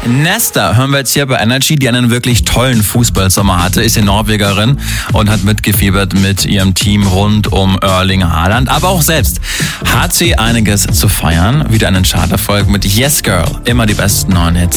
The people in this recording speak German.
Nesta hören wir jetzt hier bei Energy, die einen wirklich tollen Fußballsommer hatte, ist in Norwegerin und hat mitgefiebert mit ihrem Team rund um Erling Haaland. Aber auch selbst hat sie einiges zu feiern. Wieder einen Charterfolg mit Yes Girl. Immer die besten neuen Hits.